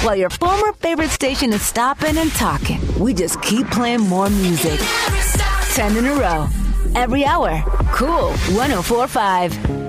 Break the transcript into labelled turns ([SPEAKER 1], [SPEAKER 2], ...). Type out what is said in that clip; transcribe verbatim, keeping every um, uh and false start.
[SPEAKER 1] While your former favorite station is stopping and talking, we just keep playing more music. Ten in a row. Every hour. Cool one oh four point five.